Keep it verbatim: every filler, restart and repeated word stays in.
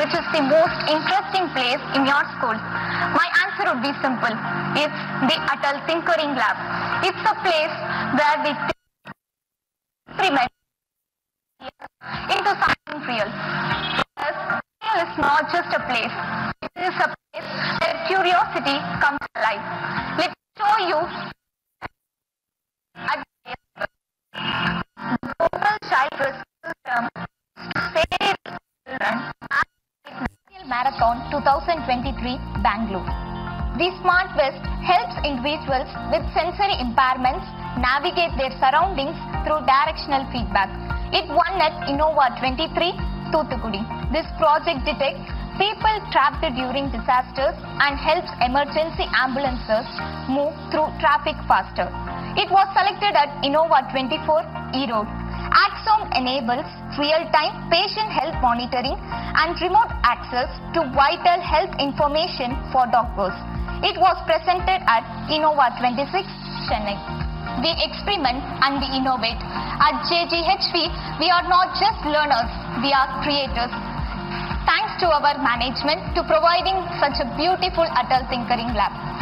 which is the most interesting place in your school? My answer would be simple. It's the Atal Tinkering Lab. It's a place where we experiment into something real. Because real is not just a place. It is a place where curiosity comes alive. Let me show you at the global child research system to save children at National Marathon twenty twenty-three, Bangalore. The Smart Vest helps individuals with sensory impairments navigate their surroundings through directional feedback. It won at Innova twenty-three, Thoothukudi. This project detects people trapped during disasters and helps emergency ambulances move through traffic faster. It was selected at Innova twenty-four, Erode. Axome enables real-time patient health monitoring and remote access to vital health information for doctors. It was presented at Innova twenty-six, Chennai. We experiment and we innovate. At J G H V, we are not just learners, we are creators. Thanks to our management to providing such a beautiful Atal Tinkering Lab.